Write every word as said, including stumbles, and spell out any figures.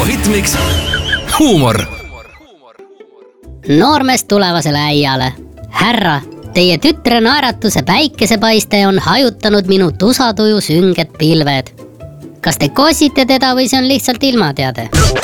Kuku Hitmix huumor. Noormees tulevasele äiale. Härra, teie tütre naeratuse päikesepaiste on hajutanud minu tusatuju sünged pilved. Kas te kosite teda või see on lihtsalt ilmateade?